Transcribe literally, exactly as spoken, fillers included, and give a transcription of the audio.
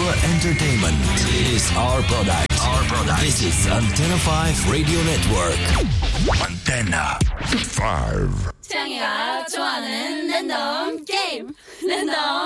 Pure entertainment is our product. Our product. This is Antenna five Radio Network. Antenna five. 태양이가 좋아하는 랜덤 게임 랜덤